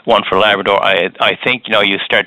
one for Labrador. I think you start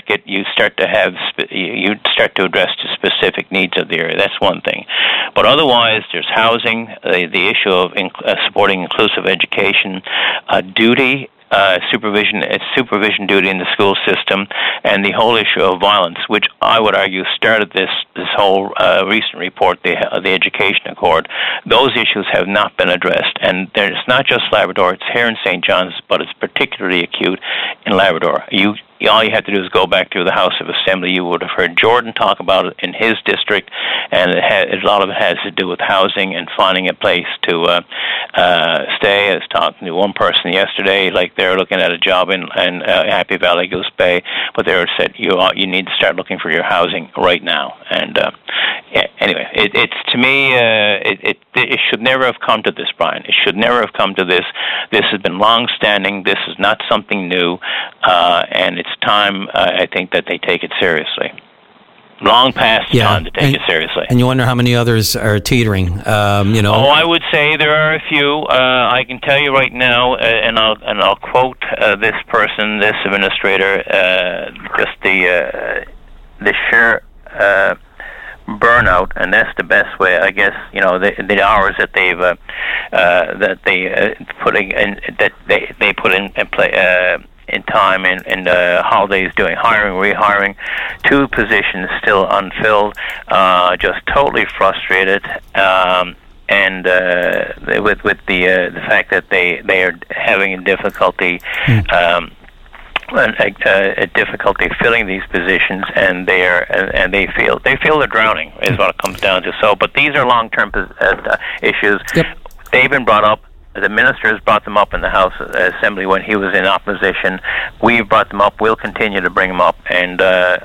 to address the specific needs of the area. That's one thing, but otherwise, there's housing, the issue of supporting inclusive education, duty. Supervision duty in the school system, and the whole issue of violence, which I would argue started this whole recent report, the Education Accord. Those issues have not been addressed, and it's not just Labrador; it's here in St. John's, but it's particularly acute in Labrador. All you have to do is go back to the House of Assembly. You would have heard Jordan talk about it in his district, and a lot of it has to do with housing and finding a place to stay. I was talking to one person yesterday, like they're looking at a job in Happy Valley, Goose Bay, but they said you need to start looking for your housing right now. And anyway, it's to me, it should never have come to this, Brian. It should never have come to this. This has been long-standing. This is not something new, and it's time, I think, that they take it seriously. Long past time to take it seriously. And you wonder how many others are teetering. I would say there are a few. I can tell you right now, and I'll quote this person, this administrator, just the sheer burnout, and that's the best way, I guess. The hours that they put in play. In time and holidays, doing hiring, rehiring, 2 positions still unfilled, just totally frustrated, and with the fact that they are having difficulty. A difficulty filling these positions, and they feel they're drowning is what it comes down to. So, but these are long-term issues. Yep. They've been brought up. The minister has brought them up in the House Assembly when he was in opposition. We've brought them up. We'll continue to bring them up, and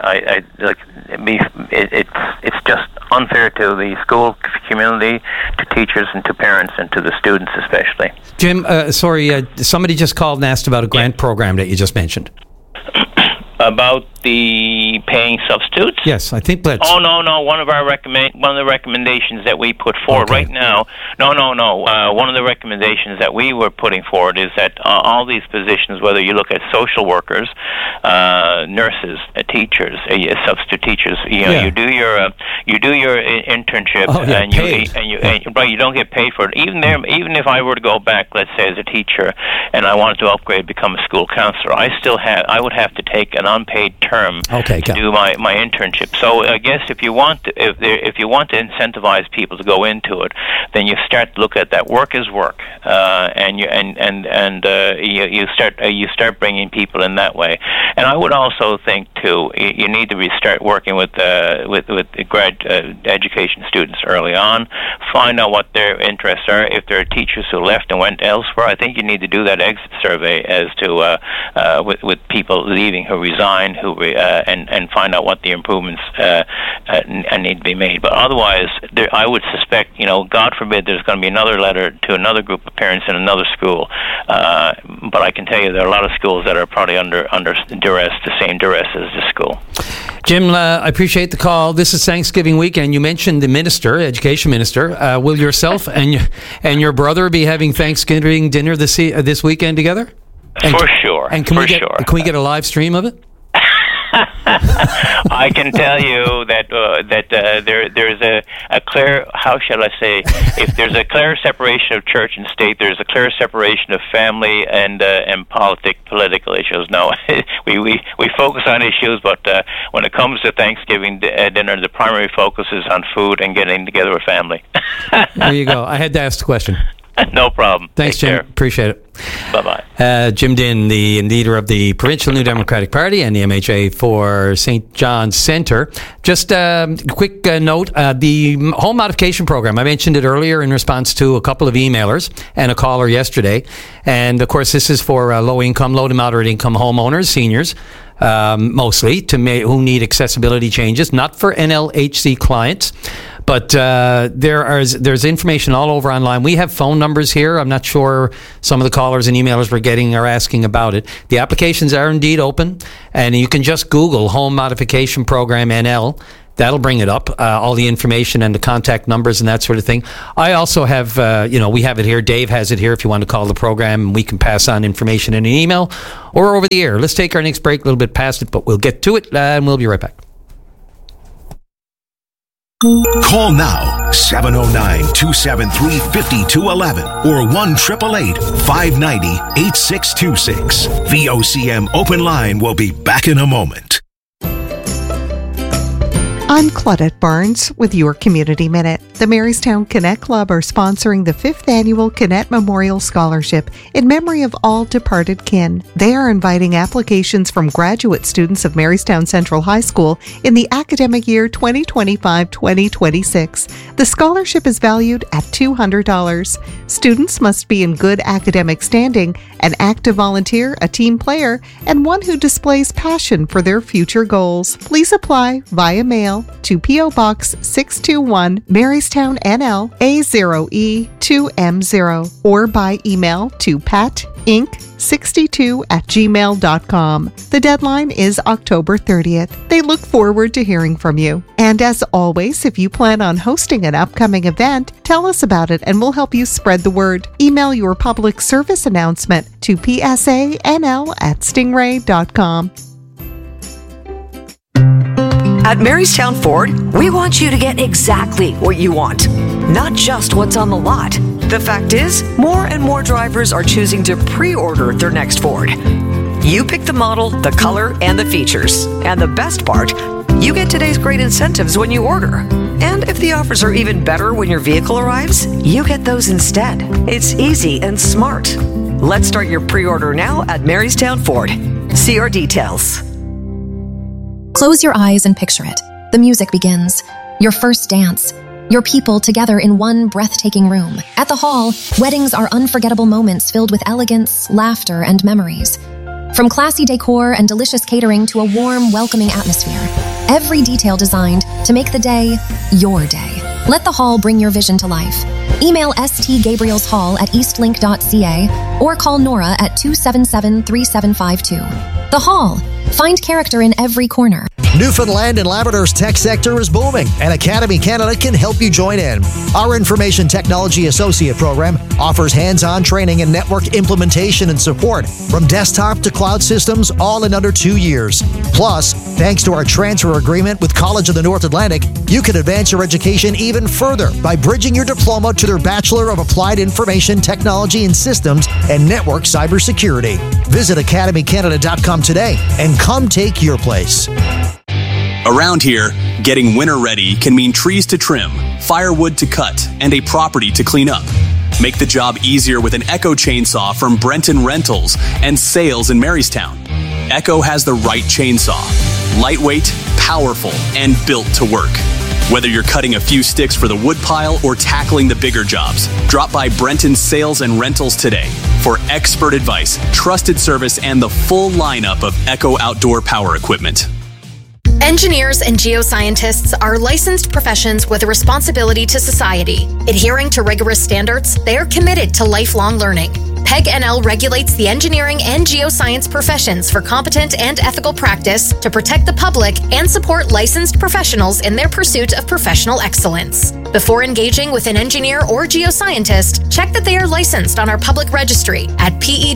it's just unfair to the school community, to teachers, and to parents, and to the students especially. Jim, somebody just called and asked about a grant program that you just mentioned. About the paying substitutes? Yes, I think that's... Oh, no. One of the recommendations that we put forward right now... No. One of the recommendations that we were putting forward is that all these positions, whether you look at social workers, nurses, teachers, substitute teachers, you do your internship, you don't get paid for it. Even if I were to go back, let's say as a teacher, and I wanted to upgrade, become a school counselor, I would have to take an unpaid term to do my internship. So I guess if you want to incentivize people to go into it, then you start to look at that work is work, and you start bringing people in that way. And I would also think too, you need to start working with education students early on. Find out what their interests are. If there are teachers who left and went elsewhere, I think you need to do that exit survey as to with people leaving who resign, and find out what the improvements need to be made. But otherwise, I would suspect, God forbid, there's going to be another letter to another group of parents in another school. But I can tell you there are a lot of schools that are probably under duress, the same duress as this school. Jim, I appreciate the call. This is Thanksgiving weekend. You mentioned the minister, education minister. Will yourself and your brother be having Thanksgiving dinner this weekend together? For sure. And can we get a live stream of it? I can tell you that there's a clear, how shall I say, if there's a clear separation of church and state, there's a clear separation of family and political issues. No, we focus on issues, but when it comes to Thanksgiving dinner, the primary focus is on food and getting together with family. There you go. I had to ask the question. No problem. Thanks, Jim. Appreciate it. Bye-bye. Jim Dinn, the leader of the Provincial New Democratic Party and the MHA for St. John's Centre. Just a quick note, the home modification program, I mentioned it earlier in response to a couple of emailers and a caller yesterday. And, of course, this is for low to moderate income homeowners, seniors, mostly, who need accessibility changes, not for NLHC clients. But there's information all over online. We have phone numbers here. I'm not sure some of the callers and emailers we're getting are asking about it. The applications are indeed open, and you can just Google Home Modification Program NL. That'll bring it up, all the information and the contact numbers and that sort of thing. I also have, we have it here. Dave has it here if you want to call the program, and we can pass on information in an email or over the air. Let's take our next break, a little bit past it, but we'll get to it, and we'll be right back. Call now, 709-273-5211 or 1-888-590-8626. VOCM Open Line will be back in a moment. I'm Claudette Barnes with your Community Minute. The Marystown Connect Club are sponsoring the 5th Annual Connect Memorial Scholarship in memory of all departed kin. They are inviting applications from graduate students of Marystown Central High School in the academic year 2025-2026. The scholarship is valued at $200. Students must be in good academic standing, an active volunteer, a team player, and one who displays passion for their future goals. Please apply via mail to P.O. Box 621, Marystown, NL, A0E2M0, or by email to patinc62@gmail.com. The deadline is October 30th. They look forward to hearing from you. And as always, if you plan on hosting an upcoming event, tell us about it and we'll help you spread the word. Email your public service announcement to psanl@stingray.com. At Marystown Ford, we want you to get exactly what you want, not just what's on the lot. The fact is, more and more drivers are choosing to pre-order their next Ford. You pick the model, the color, and the features. And the best part, you get today's great incentives when you order. And if the offers are even better when your vehicle arrives, you get those instead. It's easy and smart. Let's start your pre-order now at Marystown Ford. See our details. Close your eyes and picture it. The music begins. Your first dance. Your people together in one breathtaking room. At the Hall, weddings are unforgettable moments filled with elegance, laughter, and memories. From classy decor and delicious catering to a warm, welcoming atmosphere. Every detail designed to make the day your day. Let the Hall bring your vision to life. Email stgabrielshall@eastlink.ca or call Nora at 277-3752. The Hall. Find character in every corner. Newfoundland and Labrador's tech sector is booming, and Academy Canada can help you join in. Our Information Technology Associate Program offers hands-on training in network implementation and support, from desktop to cloud systems, all in under 2 years. Plus, thanks to our transfer agreement with College of the North Atlantic, you can advance your education even further by bridging your diploma to their Bachelor of Applied Information Technology and Systems and Network Cybersecurity. Visit academycanada.com today and come take your place. Around here, getting winter ready can mean trees to trim, firewood to cut, and a property to clean up. Make the job easier with an Echo chainsaw from Brenton Rentals and Sales in Marystown. Echo has the right chainsaw. Lightweight, powerful, and built to work. Whether you're cutting a few sticks for the wood pile or tackling the bigger jobs, drop by Brenton Sales and Rentals today for expert advice, trusted service, and the full lineup of Echo outdoor power equipment. Engineers and geoscientists are licensed professions with a responsibility to society. Adhering to rigorous standards, they are committed to lifelong learning. PEG NL regulates the engineering and geoscience professions for competent and ethical practice to protect the public and support licensed professionals in their pursuit of professional excellence. Before engaging with an engineer or geoscientist, check that they are licensed on our public registry at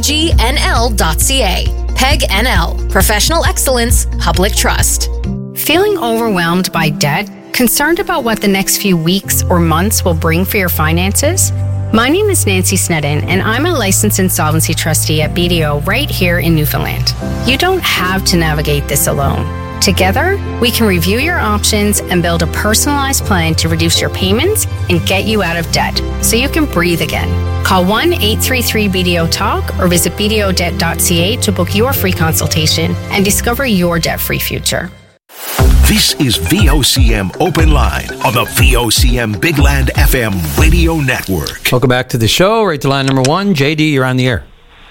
pegnl.ca. PEG NL, Professional Excellence, Public Trust. Feeling overwhelmed by debt? Concerned about what the next few weeks or months will bring for your finances? My name is Nancy Snedden, and I'm a licensed insolvency trustee at BDO right here in Newfoundland. You don't have to navigate this alone. Together, we can review your options and build a personalized plan to reduce your payments and get you out of debt so you can breathe again. Call 1-833-BDO-TALK or visit bdodebt.ca to book your free consultation and discover your debt-free future. This is VOCM Open Line on the VOCM Big Land FM radio network. Welcome back to the show. Right to line number one. JD, you're on the air.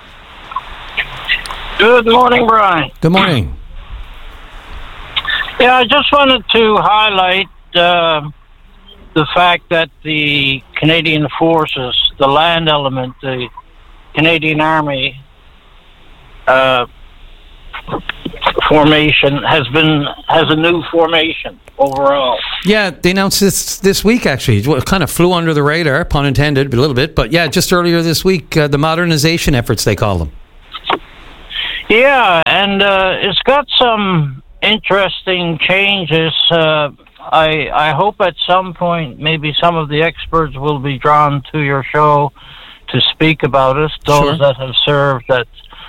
Good morning, Brian. Good morning. Yeah, I just wanted to highlight the fact that the Canadian Forces, the land element, the Canadian Army, formation has a new formation overall. Yeah, they announced this week, actually. It kind of flew under the radar, pun intended, a little bit. But yeah, just earlier this week, the modernization efforts, they call them. Yeah, and it's got some interesting changes. I hope at some point maybe some of the experts will be drawn to your show to speak about it, those that have served at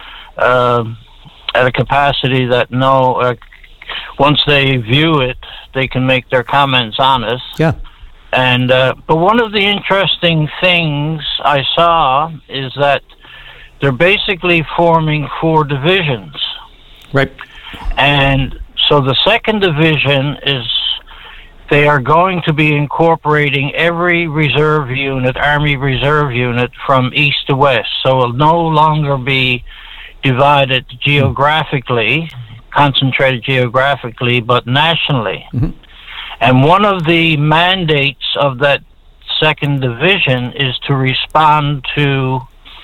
a capacity that once they view it, they can make their comments on it. Yeah. And but one of the interesting things I saw is that they're basically forming 4 divisions. Right. And so the second division is they are going to be incorporating every reserve unit, Army reserve unit, from east to west. So it will no longer be divided geographically, concentrated geographically, but nationally. Mm-hmm. And one of the mandates of that second division is to respond to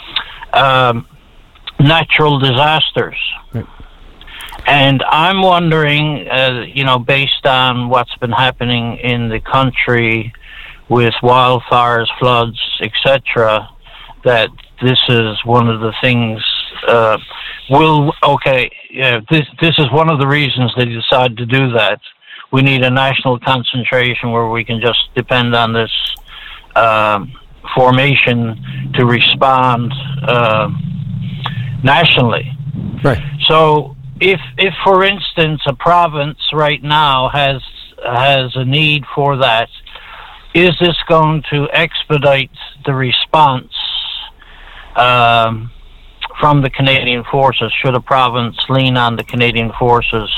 natural disasters. Right. And I'm wondering, based on what's been happening in the country with wildfires, floods, etc., that this is one of the things. This is one of the reasons they decided to do that. We need a national concentration where we can just depend on this formation to respond nationally. Right. So if for instance a province right now has a need for that, is this going to expedite the response from the Canadian Forces? Should a province lean on the Canadian Forces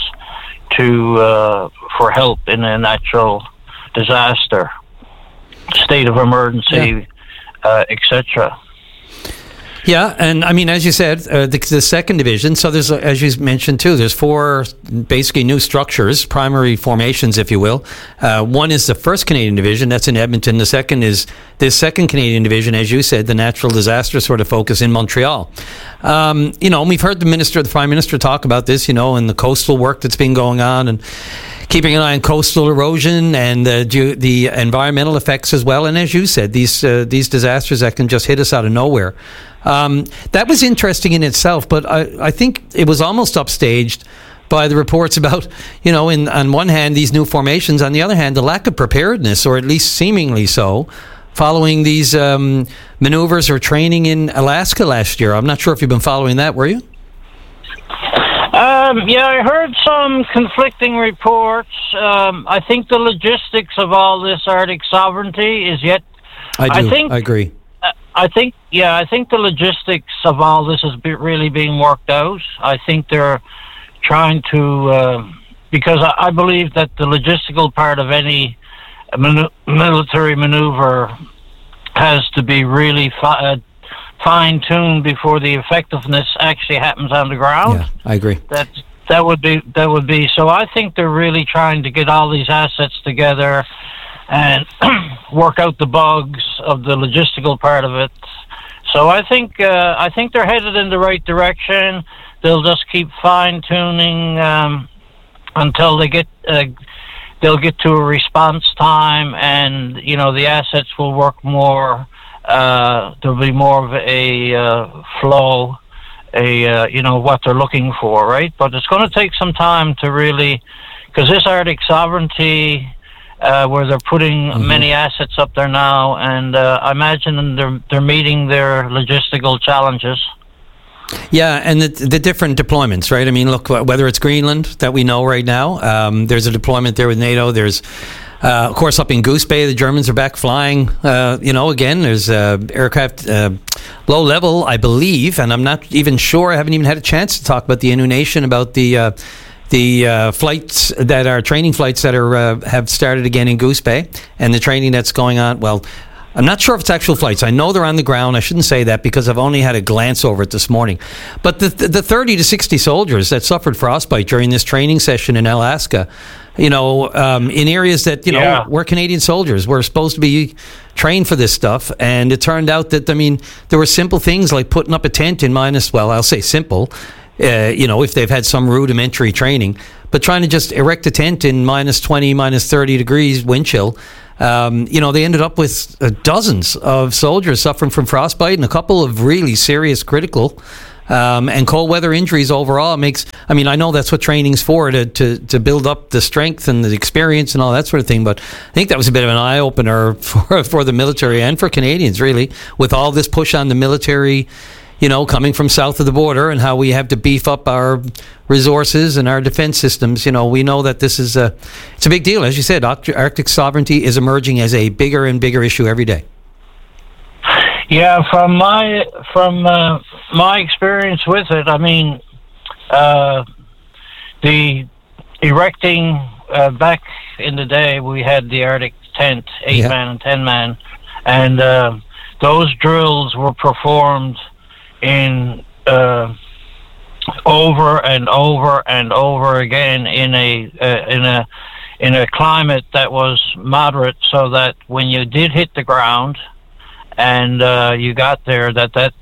for help in a natural disaster, state of emergency, etc.? Yeah, and I mean, as you said, the second division, so there's, as you mentioned too, there's 4 basically new structures, primary formations, if you will. One is the 1st Canadian Division, that's in Edmonton. The second is this 2nd Canadian Division, as you said, the natural disaster sort of focus in Montreal. We've heard the Prime Minister talk about this, and the coastal work that's been going on, and keeping an eye on coastal erosion and the environmental effects as well. And as you said, these disasters that can just hit us out of nowhere. That was interesting in itself, but I think it was almost upstaged by the reports about, on one hand, these new formations, on the other hand, the lack of preparedness, or at least seemingly so, following these maneuvers or training in Alaska last year. I'm not sure if you've been following that, were you? I heard some conflicting reports. I think the logistics of all this Arctic sovereignty is yet... I agree. I think the logistics of all this is really being worked out. I think they're trying to... because I believe that the logistical part of any military maneuver has to be really fine-tuned before the effectiveness actually happens on the ground. Yeah, I agree. That would be. So I think they're really trying to get all these assets together and work out the bugs of the logistical part of it. So I think they're headed in the right direction. They'll just keep fine-tuning until they'll get to a response time, and the assets will work more. There'll be more of a flow, what they're looking for, right? But it's going to take some time to really, because this Arctic sovereignty, where they're putting many assets up there now, and I imagine they're meeting their logistical challenges. Yeah, and the different deployments, right? I mean, look, whether it's Greenland that we know right now, there's a deployment there with NATO. There's of course, up in Goose Bay, the Germans are back flying. Again, there's aircraft low level, I believe, and I'm not even sure. I haven't even had a chance to talk about the Innu Nation, about the flights that are training flights that are have started again in Goose Bay, and the training that's going on. Well, I'm not sure if it's actual flights. I know they're on the ground. I shouldn't say that because I've only had a glance over it this morning. But the 30 to 60 soldiers that suffered frostbite during this training session in Alaska, in areas that, we're Canadian soldiers. We're supposed to be trained for this stuff. And it turned out that, there were simple things like putting up a tent in I'll say simple, if they've had some rudimentary training. But trying to just erect a tent in minus 20, minus 30 degrees wind chill, they ended up with dozens of soldiers suffering from frostbite and a couple of really serious critical and cold weather injuries overall. I know that's what training's for, to build up the strength and the experience and all that sort of thing, but I think that was a bit of an eye-opener for the military and for Canadians, really, with all this push on the military, coming from south of the border, and how we have to beef up our resources and our defense systems. We know that this is it's a big deal. As you said, Arctic sovereignty is emerging as a bigger and bigger issue every day. Yeah, from my experience with it, the erecting back in the day, we had the Arctic tent, 8-man and 10-man, and those drills were performed in over and over and over again in a climate that was moderate, so that when you did hit the ground and you got there, that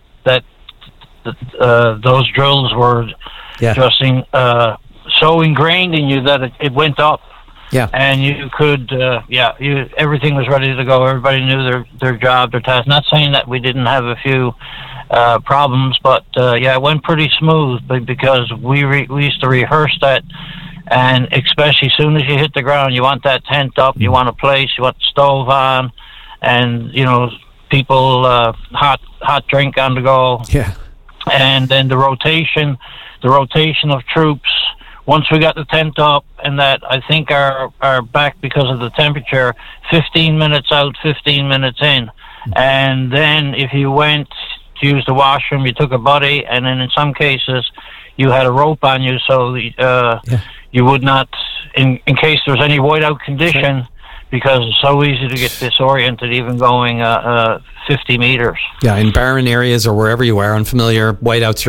those drills were just so ingrained in you that it went up. Yeah, and you could, everything was ready to go. Everybody knew their job, their task. Not saying that we didn't have a few problems, but it went pretty smooth because we used to rehearse that, and especially as soon as you hit the ground, you want that tent up, you want a place, you want the stove on, and people hot drink on the go. Yeah, and then the rotation of troops. Once we got the tent up, and that I think our back, because of the temperature, 15 minutes out, 15 minutes in. And then if you went to use the washroom, you took a buddy, and then in some cases you had a rope on you, so you would not, in case there's any whiteout condition, because it's so easy to get disoriented even going 50 meters. Yeah, in barren areas or wherever you are, unfamiliar, whiteouts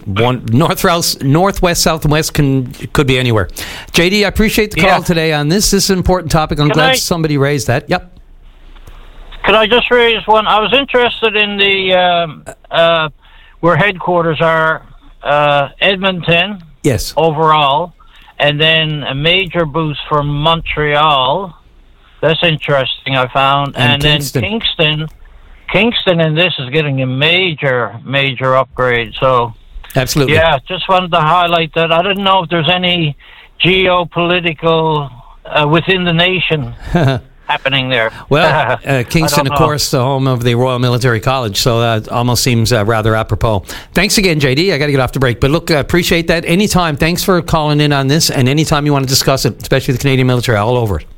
northwest, south, and west could be anywhere. JD, I appreciate the call today on this. This is an important topic. I'm glad somebody raised that. Yep. Could I just raise one? I was interested in the where headquarters are, Edmonton. Yes. Overall, and then a major boost for Montreal. That's interesting, I found. And then Kingston in this is getting a major upgrade. So, absolutely. Yeah, just wanted to highlight that. I didn't know if there's any geopolitical within the nation happening there. Well, Kingston, of course, the home of the Royal Military College, so that almost seems rather apropos. Thanks again, JD. I got to get off the break. But look, appreciate that. Anytime, thanks for calling in on this, and anytime you want to discuss it, especially the Canadian military, all over it.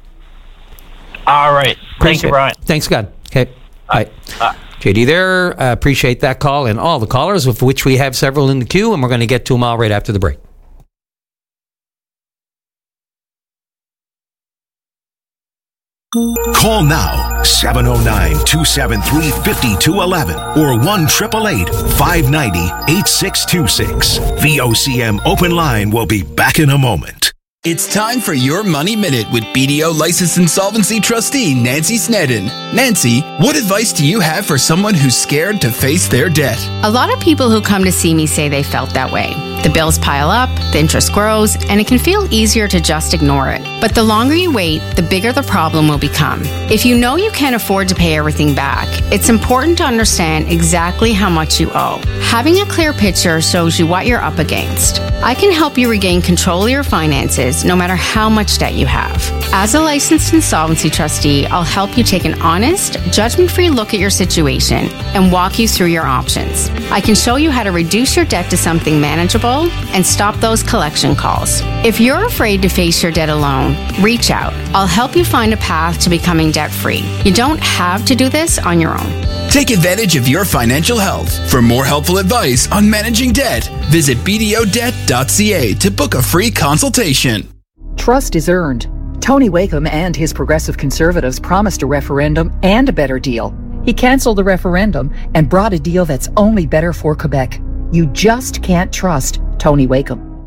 All right. Thank you, Brian. Thanks, God. Okay. Bye. JD there. Appreciate that call and all the callers, of which we have several in the queue, and we're going to get to them all right after the break. Call now, 709-273-5211 or 1-888-590-8626. VOCM Open Line will be back in a moment. It's time for your Money Minute with BDO licensed insolvency trustee Nancy Snedden. Nancy, what advice do you have for someone who's scared to face their debt? A lot of people who come to see me say they felt that way. The bills pile up, the interest grows, and it can feel easier to just ignore it. But the longer you wait, the bigger the problem will become. If you know you can't afford to pay everything back, it's important to understand exactly how much you owe. Having a clear picture shows you what you're up against. I can help you regain control of your finances no matter how much debt you have. As a licensed insolvency trustee, I'll help you take an honest, judgment-free look at your situation and walk you through your options. I can show you how to reduce your debt to something manageable and stop those collection calls. If you're afraid to face your debt alone, reach out. I'll help you find a path to becoming debt-free. You don't have to do this on your own. Take advantage of your financial health. For more helpful advice on managing debt, visit bdodebt.ca to book a free consultation. Trust is earned. Tony Wakeham and his Progressive Conservatives promised a referendum and a better deal. He canceled the referendum and brought a deal that's only better for Quebec. You just can't trust Tony Wakeham.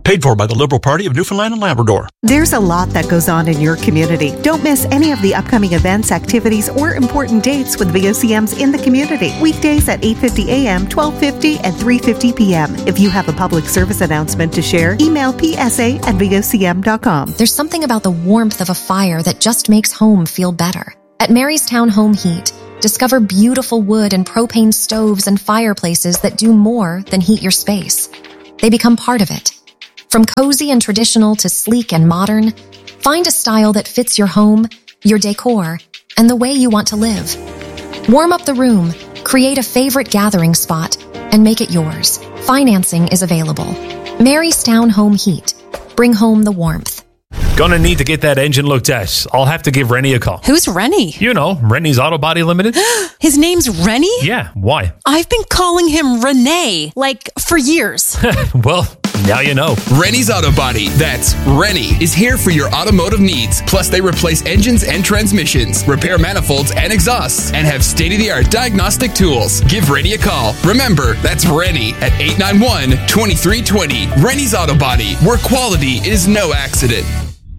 Paid for by the Liberal Party of Newfoundland and Labrador. There's a lot that goes on in your community. Don't miss any of the upcoming events, activities, or important dates with VOCM's In the Community. Weekdays at 8:50 a.m., 12:50, and 3:50 p.m. If you have a public service announcement to share, email psa@vocm.com. There's something about the warmth of a fire that just makes home feel better. At Marystown Home Heat, discover beautiful wood and propane stoves and fireplaces that do more than heat your space. They become part of it. From cozy and traditional to sleek and modern, find a style that fits your home, your decor, and the way you want to live. Warm up the room, create a favorite gathering spot, and make it yours. Financing is available. Marystown Home Heat. Bring home the warmth. Gonna need to get that engine looked at. I'll have to give Rennie a call. Who's Rennie? You know, Rennie's Auto Body Limited. His name's Rennie? Yeah, why? I've been calling him Renee, for years. Well, now you know. Rennie's Auto Body. That's Rennie is here for your automotive needs. Plus, they replace engines and transmissions, repair manifolds and exhausts, and have state-of-the-art diagnostic tools. Give Rennie a call. Remember, that's Rennie at 891-2320. Rennie's Auto Body, where quality is no accident.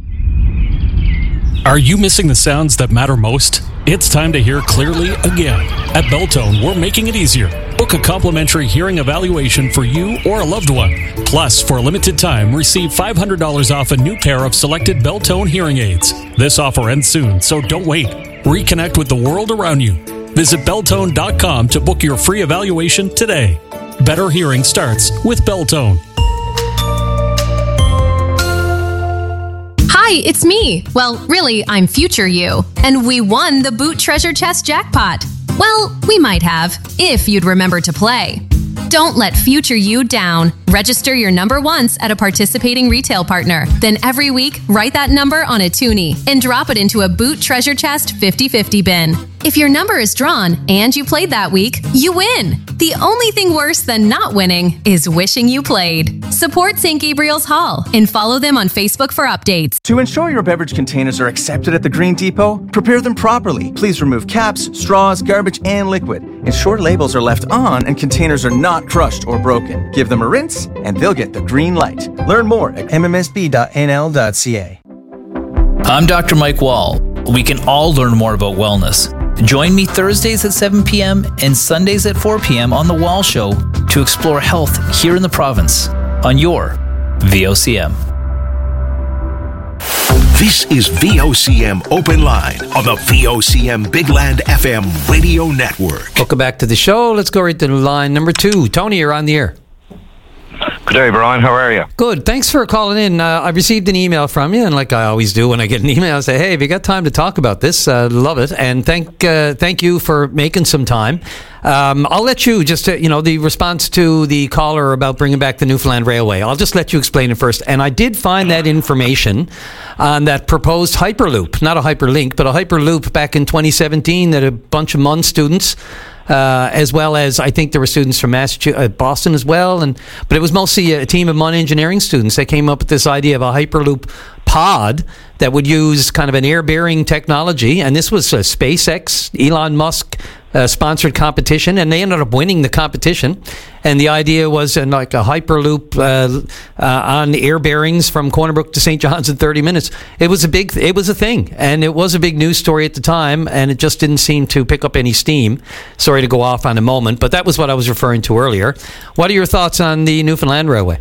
Are you missing the sounds that matter most? It's time to hear clearly again. At Beltone, we're making it easier. Book a complimentary hearing evaluation for you or a loved one. Plus, for a limited time, receive $500 off a new pair of selected Beltone hearing aids. This offer ends soon, so don't wait. Reconnect with the world around you. Visit Beltone.com to book your free evaluation today. Better hearing starts with Beltone. Hi, it's me. Well, really, I'm future you. And we won the Boot Treasure Chest jackpot. Well, we might have, if you'd remember to play. Don't let future you down. Register your number once at a participating retail partner. Then every week, write that number on a toonie and drop it into a Boot Treasure Chest 50/50 bin. If your number is drawn and you played that week, you win. The only thing worse than not winning is wishing you played. Support St. Gabriel's Hall and follow them on Facebook for updates. To ensure your beverage containers are accepted at the Green Depot, prepare them properly. Please remove caps, straws, garbage, and liquid. Ensure labels are left on and containers are not crushed or broken. Give them a rinse and they'll get the green light. Learn more at mmsb.nl.ca. I'm Dr. Mike Wall. We can all learn more about wellness. Join me Thursdays at 7 p.m. and Sundays at 4 p.m. on The Wall Show to explore health here in the province on your VOCM. This is VOCM Open Line on the VOCM Big Land FM radio network. Welcome back to the show. Let's go right to line number 2. Tony, you're on the air. Good day, Brian. How are you? Good. Thanks for calling in. I received an email from you, and like I always do when I get an email, I say, hey, have you got time to talk about this? Love it. And thank you for making some time. I'll let you just, the response to the caller about bringing back the Newfoundland Railway. I'll just let you explain it first. And I did find that information on that proposed Hyperloop, not a hyperlink, but a Hyperloop back in 2017 that a bunch of MUN students, as well as I think there were students from Boston as well, but it was mostly a team of MUN engineering students. They came up with this idea of a Hyperloop pod that would use kind of an air-bearing technology, and this was a SpaceX, Elon Musk sponsored competition, and they ended up winning the competition. And the idea was like a Hyperloop on air bearings from Corner Brook to St. John's in 30 minutes. It was a thing, and it was a big news story at the time, and it just didn't seem to pick up any steam. Sorry to go off on a moment, but that was what I was referring to earlier. What are your thoughts on the Newfoundland Railway?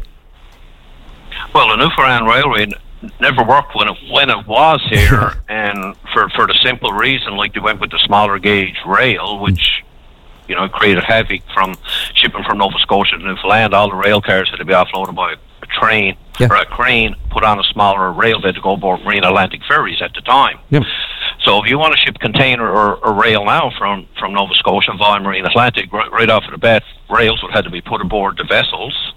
Well, the Newfoundland Railway never worked when it was here, and for the simple reason, like they went with the smaller gauge rail, which created havoc from shipping from Nova Scotia to Newfoundland. All the rail cars had to be offloaded by a train or a crane, put on a smaller rail bed to go aboard Marine Atlantic ferries at the time. Yep. So if you want to ship container or rail now from Nova Scotia via Marine Atlantic, right off of the bat, rails would have to be put aboard the vessels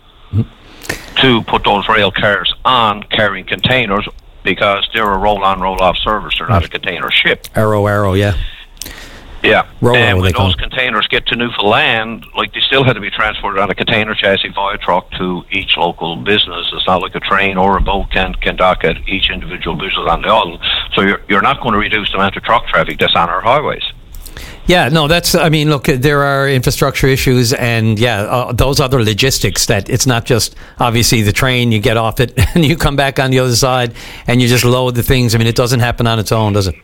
to put those rail cars on carrying containers, because they're a roll-on, roll-off service. They're not a container ship. Arrow, yeah. Yeah. And when those them. containers get to Newfoundland, they still had to be transported on a container chassis via truck to each local business. It's not like a train or a boat can dock at each individual business on the island. So you're not going to reduce the amount of truck traffic that's on our highways. Yeah, no, look, there are infrastructure issues and, those other logistics that it's not just, obviously, the train, you get off it and you come back on the other side and you just load the things. I mean, it doesn't happen on its own, does it?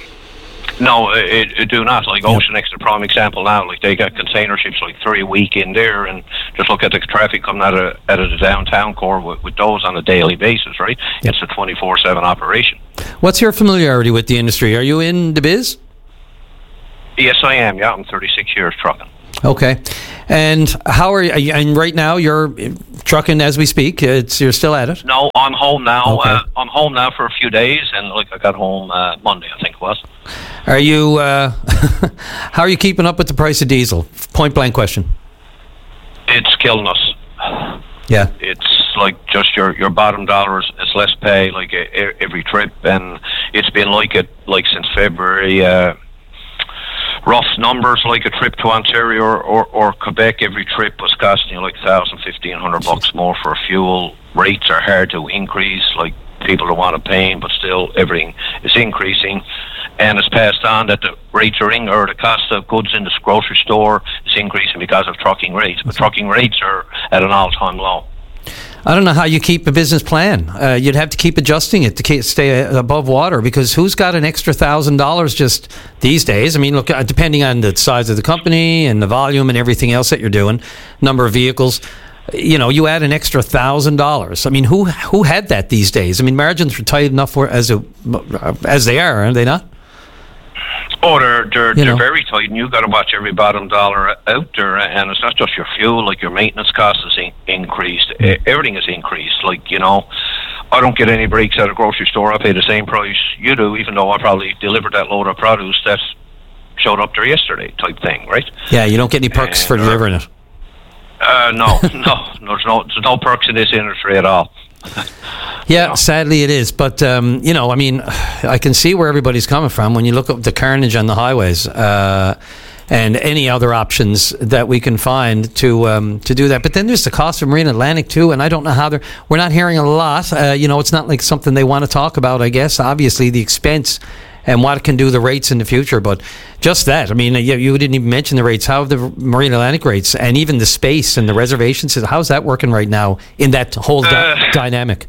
No, it do not. Like Ocean X, the prime example now. Like they got container ships like 3 a week in there, and just look at the traffic coming out of the downtown core with those on a daily basis, right? Yep. It's a 24/7 operation. What's your familiarity with the industry? Are you in the biz? Yes, I am. Yeah, I'm 36 years trucking. Okay, and how are you? And right now, you're trucking as we speak. You're still at it. No, I'm home now. Okay. I'm home now for a few days, and I got home Monday, I think it was. Are you? How are you keeping up with the price of diesel? Point blank question. It's killing us. Yeah. It's like just your bottom dollar is less pay like every trip, and it's been like it since February. Rough numbers, like a trip to Ontario or Quebec, every trip was costing you like $1,500 more for fuel. Rates are hard to increase, like people don't want to pay, but still everything is increasing. And it's passed on that the rates are or the cost of goods in the grocery store is increasing because of trucking rates. But trucking rates are at an all-time low. I don't know how you keep a business plan. You'd have to keep adjusting it to stay above water, because who's got an extra $1,000 just these days? I mean, look, depending on the size of the company and the volume and everything else that you're doing, number of vehicles, you add an extra $1,000. I mean, who had that these days? I mean, margins are tight enough as they are, are they not? Oh, they're very tight, and you got to watch every bottom dollar out there. And it's not just your fuel; like your maintenance costs is increased. Everything is increased. Like I don't get any breaks at a grocery store. I pay the same price you do, even though I probably delivered that load of produce that showed up there yesterday, type thing, right? Yeah, you don't get any perks for delivering it. No, there's no perks in this industry at all. Yeah, sadly it is. But, I can see where everybody's coming from when you look at the carnage on the highways and any other options that we can find to do that. But then there's the cost of Marine Atlantic, too, and I don't know how we're not hearing a lot. It's not like something they want to talk about, I guess. Obviously, the expense and what it can do to the rates in the future. But just that, I mean, you didn't even mention the rates. How have the Marine Atlantic rates and even the space and the reservations, how's that working right now in that whole dynamic?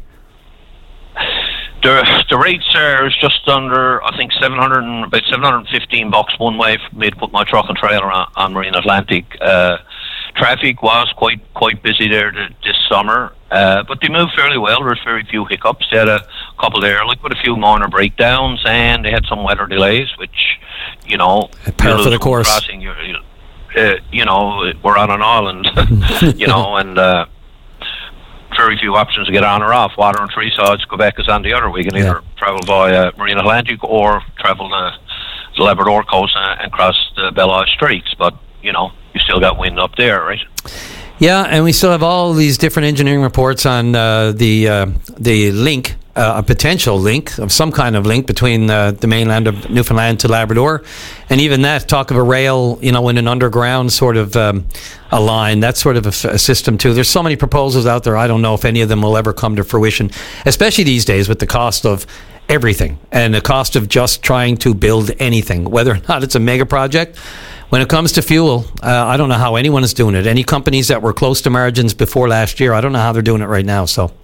The rates are just under, I think, about $715 one way for me to put my truck and trailer on Marine Atlantic. Traffic was quite busy there this summer, but they moved fairly well. There's very few hiccups. They had a couple there, like with a few minor breakdowns, and they had some weather delays, which, par for the course. Crossing, we're on an island, and very few options to get on or off. Water on three sides, Quebec is on the other. We can either travel via Marine Atlantic or travel the Labrador coast and cross the Belle Isle Straits, but you still got wind up there, right? Yeah, and we still have all these different engineering reports on the link, a potential link of some kind of link between the mainland of Newfoundland to Labrador, and even that talk of a rail, in an underground sort of a line, that sort of a system too. There's so many proposals out there. I don't know if any of them will ever come to fruition, especially these days with the cost of everything and the cost of just trying to build anything, whether or not it's a mega project. When it comes to fuel, I don't know how anyone is doing it. Any companies that were close to margins before last year, I don't know how they're doing it right now. So,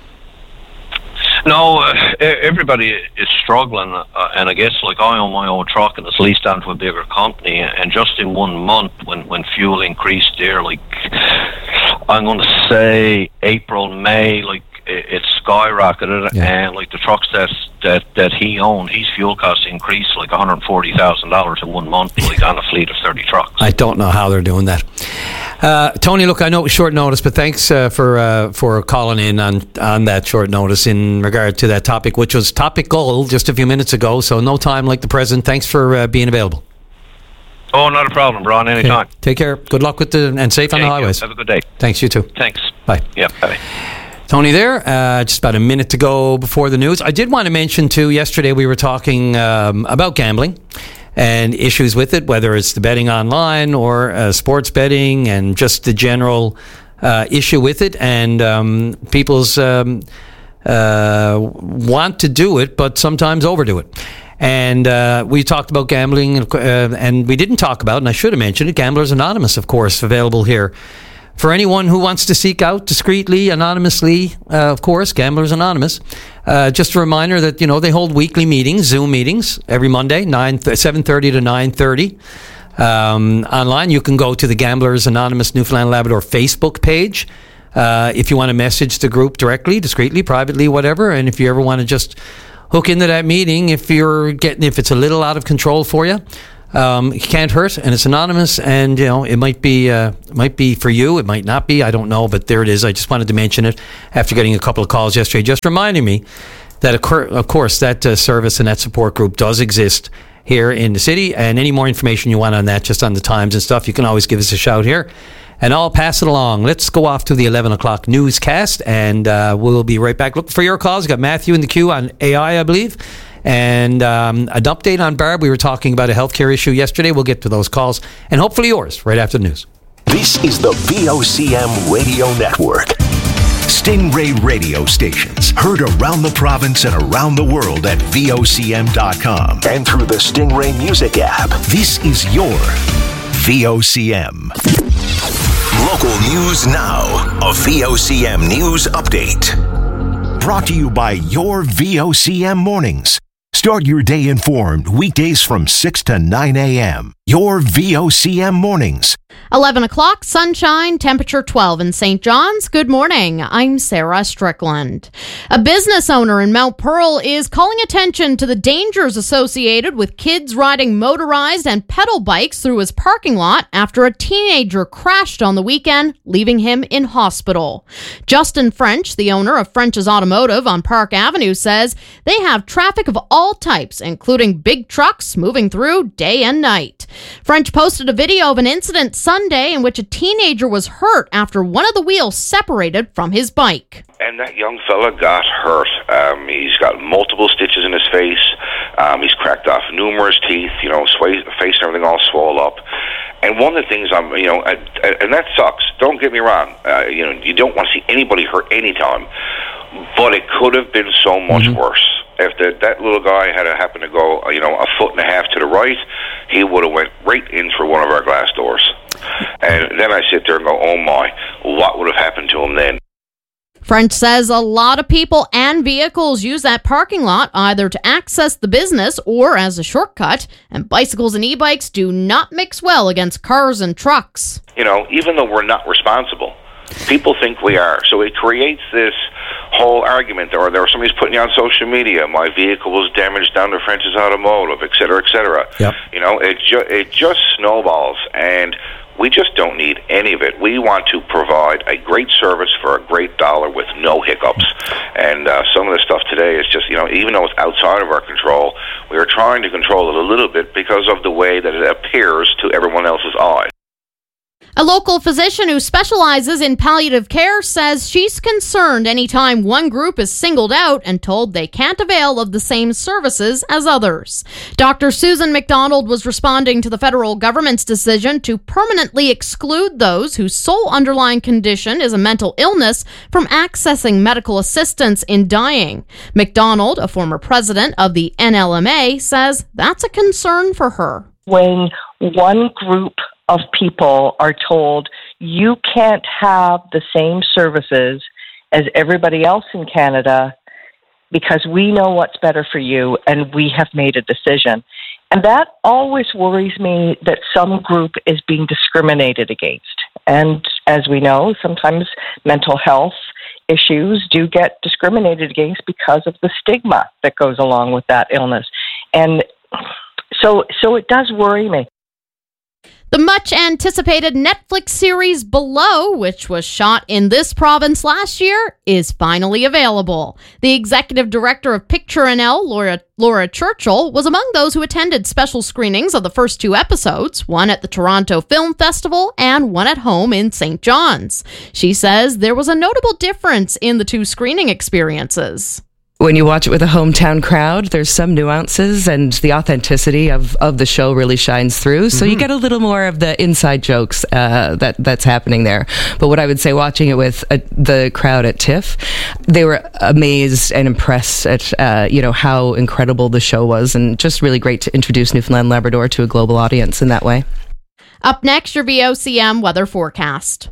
no, everybody is struggling, and I guess like I own my own truck and it's leased onto a bigger company, and just in 1 month when fuel increased there, like I'm going to say April, May, like it skyrocketed, and like the trucks that he owned, his fuel costs increased like $140,000 in 1 month, like on a fleet of 30 trucks. I don't know how they're doing that. Tony, look, I know it was short notice, but thanks for calling in on that short notice in regard to that topic, which was topical just a few minutes ago, so no time like the present. Thanks for being available. Oh, not a problem, Ron. Anytime. Okay. Take care. Good luck with and safe on the highways. Have a good day. Thanks, you too. Thanks. Bye. Yeah, bye. Tony there, just about a minute to go before the news. I did want to mention, too, yesterday we were talking about gambling and issues with it, whether it's the betting online or sports betting and just the general issue with it. And people's want to do it, but sometimes overdo it. And we talked about gambling, and we didn't talk about, and I should have mentioned it, Gamblers Anonymous, of course, available here. For anyone who wants to seek out discreetly, anonymously, of course, Gamblers Anonymous. Just a reminder that, they hold weekly meetings, Zoom meetings, every Monday, 7:30 to 9:30. Online, you can go to the Gamblers Anonymous Newfoundland Labrador Facebook page if you want to message the group directly, discreetly, privately, whatever. And if you ever want to just hook into that meeting, if it's a little out of control for you, it can't hurt, and it's anonymous, and it might be for you, it might not be, I don't know, but there it is. I just wanted to mention it after getting a couple of calls yesterday, just reminding me that of course that service and that support group does exist here in the city. And any more information you want on that, just on the times and stuff, you can always give us a shout here, and I'll pass it along. Let's go off to the 11 o'clock newscast, and we'll be right back. Look for your calls. We've got Matthew in the queue on AI, I believe. And an update on Barb. We were talking about a healthcare issue yesterday. We'll get to those calls, and hopefully yours right after the news. This is the VOCM Radio Network. Stingray radio stations heard around the province and around the world at VOCM.com and through the Stingray Music app. This is your VOCM. Local news now. A VOCM news update. Brought to you by your VOCM mornings. Start your day informed weekdays from 6 to 9 a.m. Your VOCM mornings. 11 o'clock, sunshine, temperature 12 in St. John's. Good morning. I'm Sarah Strickland. A business owner in Mount Pearl is calling attention to the dangers associated with kids riding motorized and pedal bikes through his parking lot after a teenager crashed on the weekend, leaving him in hospital. Justin French, the owner of French's Automotive on Park Avenue, says they have traffic of all types, including big trucks moving through day and night. French posted a video of an incident Sunday in which a teenager was hurt after one of the wheels separated from his bike. And that young fella got hurt. He's got multiple stitches in his face. He's cracked off numerous teeth, face and everything all swole up. And one of the things and that sucks. Don't get me wrong. You don't want to see anybody hurt anytime. But it could have been so much worse. If that little guy had happened to go, a foot and a half to the right, he would have went right in through one of our glass doors. And then I sit there and go, oh my, what would have happened to him then? French says a lot of people and vehicles use that parking lot either to access the business or as a shortcut, and bicycles and e-bikes do not mix well against cars and trucks. Even though we're not responsible, people think we are. So it creates this whole argument, or somebody's putting you on social media, my vehicle was damaged down to French's Automotive, et cetera, et cetera. Yep. It just snowballs, and we just don't need any of it. We want to provide a great service for a great dollar with no hiccups. And some of the stuff today is just, even though it's outside of our control, we are trying to control it a little bit because of the way that it appears to everyone else's eye. A local physician who specializes in palliative care says she's concerned anytime one group is singled out and told they can't avail of the same services as others. Dr. Susan McDonald was responding to the federal government's decision to permanently exclude those whose sole underlying condition is a mental illness from accessing medical assistance in dying. McDonald, a former president of the NLMA, says that's a concern for her. When one group of people are told you can't have the same services as everybody else in Canada because we know what's better for you and we have made a decision. And that always worries me, that some group is being discriminated against. And as we know, sometimes mental health issues do get discriminated against because of the stigma that goes along with that illness. And so it does worry me. The much-anticipated Netflix series Below, which was shot in this province last year, is finally available. The executive director of Picture NL, Laura Churchill, was among those who attended special screenings of the first two episodes, one at the Toronto Film Festival and one at home in St. John's. She says there was a notable difference in the two screening experiences. when you watch it with a hometown crowd, there's some nuances and the authenticity of the show really shines through. So you get a little more of the inside jokes that's happening there. But what I would say, watching it with the crowd at TIFF, they were amazed and impressed at how incredible the show was, and just really great to introduce Newfoundland Labrador to a global audience in that way. Up next, your VOCM weather forecast.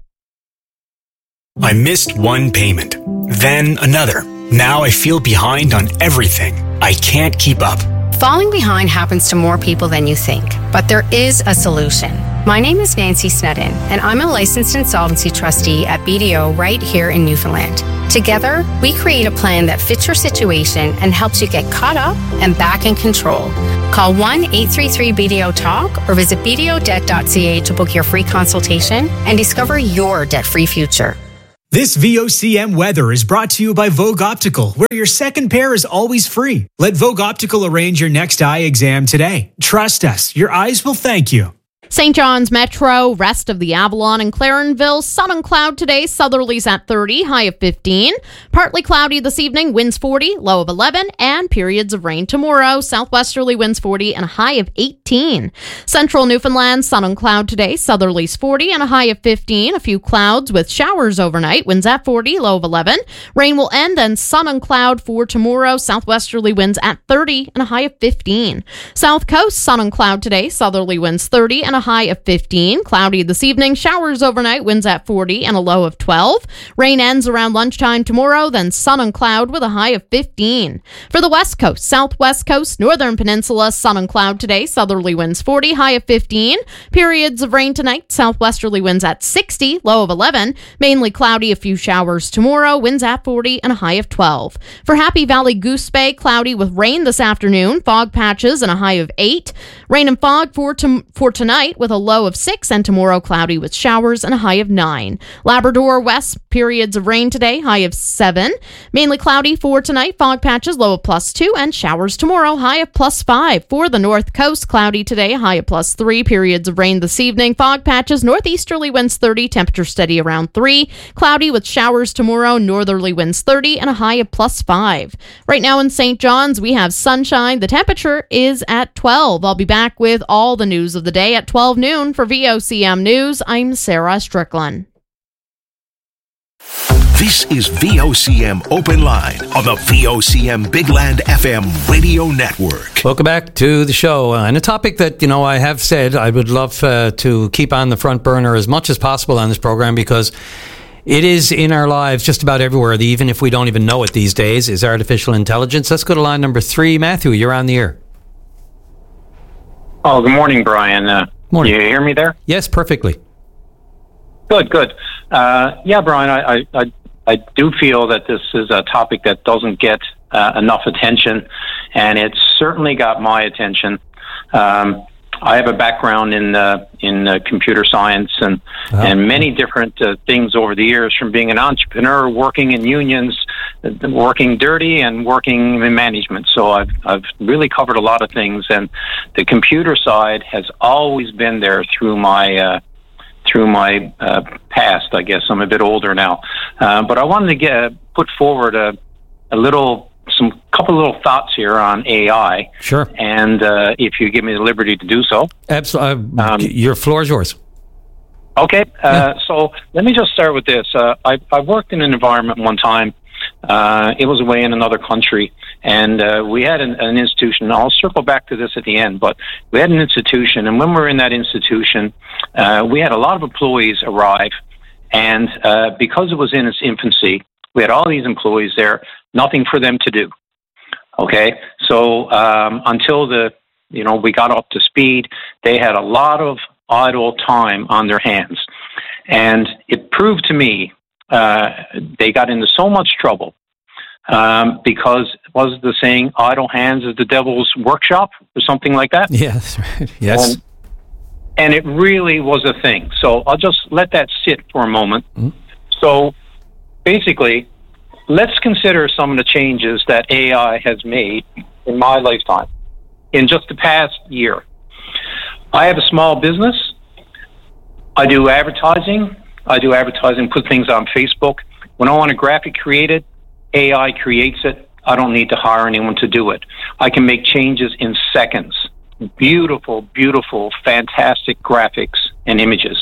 I missed one payment, then another. Now I feel behind on everything. I can't keep up. Falling behind happens to more people than you think, but there is a solution. My name is Nancy Snedden, and I'm a licensed insolvency trustee at BDO right here in Newfoundland. Together, we create a plan that fits your situation and helps you get caught up and back in control. Call 1-833-BDO-TALK or visit bdodebt.ca to book your free consultation and discover your debt-free future. This VOCM weather is brought to you by Vogue Optical, where your second pair is always free. Let Vogue Optical arrange your next eye exam today. Trust us, your eyes will thank you. St. John's Metro, rest of the Avalon and Clarenville, sun and cloud today, southerlies at 30, high of 15. Partly cloudy this evening, winds 40, low of 11, and periods of rain tomorrow, southwesterly winds 40 and a high of 18. Central Newfoundland, sun and cloud today, southerlies 40 and a high of 15. A few clouds with showers overnight, winds at 40, low of 11. Rain will end, and sun and cloud for tomorrow, southwesterly winds at 30 and a high of 15. South Coast, sun and cloud today, southerly winds 30 and a high of 15. Cloudy this evening, showers overnight, winds at 40 and a low of 12. Rain ends around lunchtime tomorrow, then sun and cloud with a high of 15. For the West Coast, Southwest Coast, Northern Peninsula, sun and cloud today, southerly winds 40, high of 15. Periods of rain tonight, southwesterly winds at 60, low of 11. Mainly cloudy, a few showers tomorrow, winds at 40 and a high of 12. For Happy Valley Goose Bay, cloudy with rain this afternoon, fog patches and a high of 8. Rain and fog for tonight with a low of 6, and tomorrow cloudy with showers and a high of 9. Labrador West, periods of rain today, high of 7. Mainly cloudy for tonight, fog patches, low of +2, and showers tomorrow, high of +5. For the North Coast, cloudy today, high of +3. Periods of rain this evening, fog patches, northeasterly winds 30, temperature steady around 3. Cloudy with showers tomorrow, northerly winds 30, and a high of +5. Right now in St. John's, we have sunshine. The temperature is at 12. I'll be back with all the news of the day at 12 noon. For VOCM News, I'm Sarah Strickland. This is VOCM Open Line on the VOCM Big Land FM radio network. Welcome back to the show. And a topic that, I have said I would love to keep on the front burner as much as possible on this program, because it is in our lives just about everywhere, even if we don't even know it these days, is artificial intelligence. Let's go to line number 3. Matthew, you're on the air. Oh, good morning, Brian. Morning. You hear me there? Yes, perfectly. Good. Yeah, Brian, I do feel that this is a topic that doesn't get enough attention, and it's certainly got my attention. I have a background in computer science and many different things over the years, from being an entrepreneur, working in unions, working dirty, and working in management. So I've really covered a lot of things, and the computer side has always been there through my past. I guess I'm a bit older now, but I wanted to put forward a couple little thoughts here on AI. Sure. And if you give me the liberty to do so. Absolutely. Your floor is yours. Okay. So let me just start with this. I worked in an environment one time. It was away in another country, and we had an institution. I'll circle back to this at the end, but we had an institution, and when we were in that institution, we had a lot of employees arrive, and because it was in its infancy, we had all these employees there, nothing for them to do. Okay, so until we got up to speed, they had a lot of idle time on their hands, and it proved to me they got into so much trouble because was the saying "idle hands is the devil's workshop" or something like that? Yes, right. Yes. And it really was a thing. So I'll just let that sit for a moment. Mm-hmm. So basically, let's consider some of the changes that AI has made in my lifetime in just the past year. I have a small business. I do advertising. Put things on Facebook. When I want a graphic created, AI creates it. I don't need to hire anyone to do it. I can make changes in seconds. Beautiful, beautiful, fantastic graphics and images.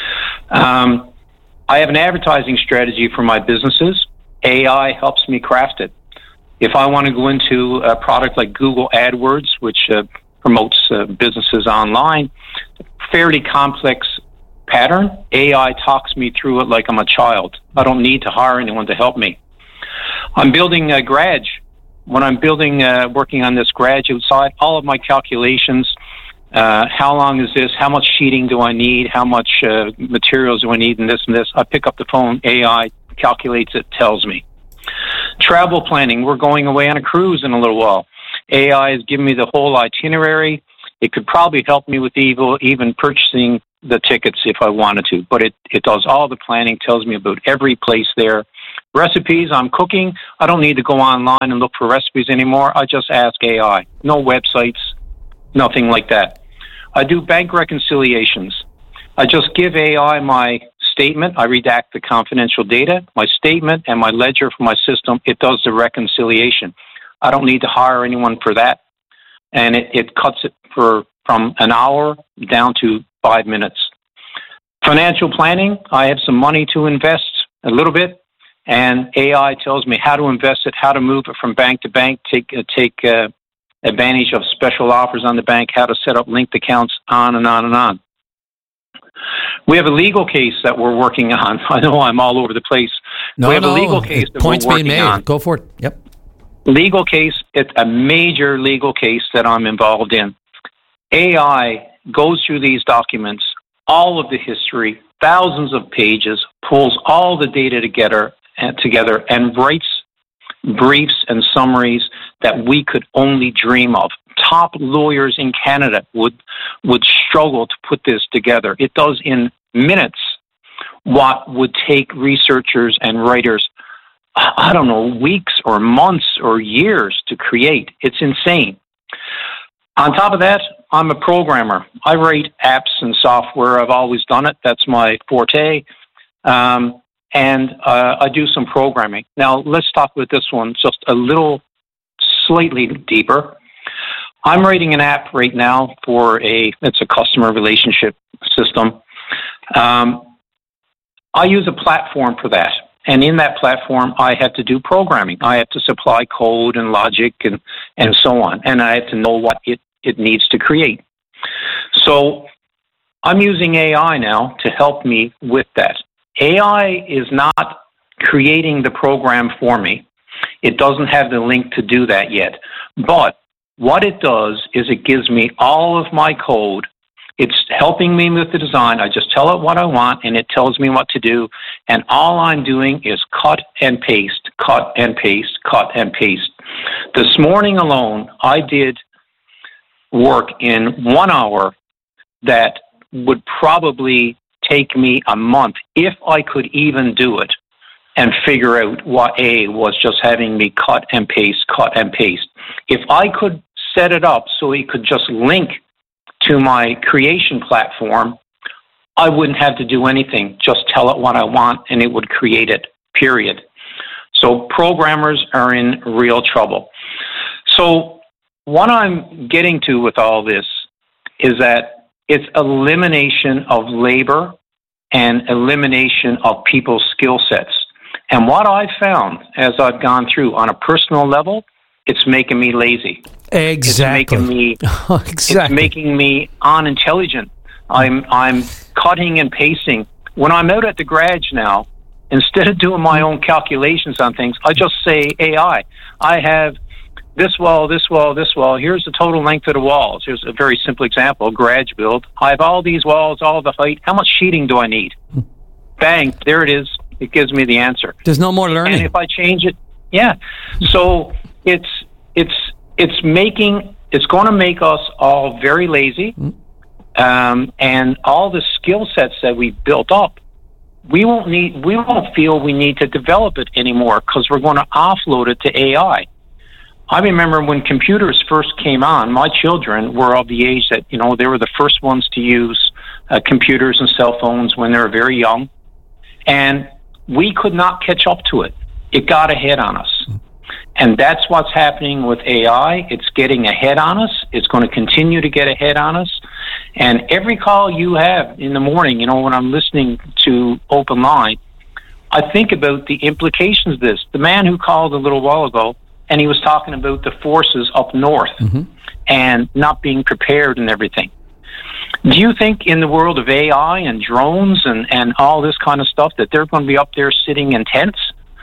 I have an advertising strategy for my businesses. AI helps me craft it. If I want to go into a product like Google AdWords, which promotes businesses online, fairly complex pattern, AI talks me through it like I'm a child. I don't need to hire anyone to help me. I'm building a garage. When I'm working on this graduate side, all of my calculations, how long is this, how much sheeting do I need, how much materials do I need, and this, I pick up the phone, AI calculates it, tells me. Travel planning, we're going away on a cruise in a little while. AI is giving me the whole itinerary. It could probably help me with even purchasing the tickets if I wanted to, but it does all the planning, tells me about every place there. Recipes, I'm cooking. I don't need to go online and look for recipes anymore. I just ask AI. No websites, nothing like that. I do bank reconciliations. I just give AI my statement. I redact the confidential data, my statement, and my ledger for my system. It does the reconciliation. I don't need to hire anyone for that. And it cuts it from an hour down to 5 minutes. Financial planning, I have some money to invest, a little bit, and AI tells me how to invest it, how to move it from bank to bank, take advantage of special offers on the bank, how to set up linked accounts, on and on and on. We have a legal case that we're working on. I know I'm all over the place. We have a legal case that points we're being working made. on. Go for it. Yep. Legal case, it's a major legal case that I'm involved in. AI goes through these documents, all of the history, thousands of pages, pulls all the data together and writes briefs and summaries that we could only dream of. Top lawyers in Canada would struggle to put this together. It does in minutes what would take researchers and writers, I don't know, weeks or months or years to create. It's insane. On top of that, I'm a programmer. I write apps and software. I've always done it. That's my forte. And I do some programming. Now, let's talk about this one just a little slightly deeper. I'm writing an app right now it's a customer relationship system. I use a platform for that. And in that platform, I have to do programming. I have to supply code and logic and so on. And I have to know what it needs to create. So I'm using AI now to help me with that. AI is not creating the program for me. It doesn't have the link to do that yet. But what it does is it gives me all of my code. It's helping me with the design. I just tell it what I want, and it tells me what to do. And all I'm doing is cut and paste, cut and paste, cut and paste. This morning alone, I did work in 1 hour that would probably take me a month if I could even do it and figure out what A was just having me cut and paste, cut and paste. If I could set it up so it could just link to my creation platform, I wouldn't have to do anything. Just tell it what I want and it would create it, period. So programmers are in real trouble. So what I'm getting to with all this is that it's elimination of labor and elimination of people's skill sets. And what I've found as I've gone through on a personal level, it's making me lazy. Exactly. It's making me unintelligent. I'm cutting and pasting. When I'm out at the garage now, instead of doing my own calculations on things, I just say AI. I have this wall, this wall, this wall. Here's the total length of the walls. Here's a very simple example, garage build. I have all these walls, all the height. How much sheeting do I need? Bang, there it is. It gives me the answer. There's no more learning. And if I change it, yeah. So it's going to make us all very lazy. And all the skill sets that we built up, we won't feel we need to develop it anymore because we're going to offload it to AI. I remember when computers first came on, my children were of the age that, they were the first ones to use computers and cell phones when they were very young. And we could not catch up to it. It got ahead on us. And that's what's happening with AI. It's getting ahead on us. It's going to continue to get ahead on us. And every call you have in the morning, when I'm listening to Open Line, I think about the implications of this. The man who called a little while ago, and he was talking about the forces up north and not being prepared and everything. Do you think in the world of AI and drones and all this kind of stuff that they're going to be up there sitting in tents?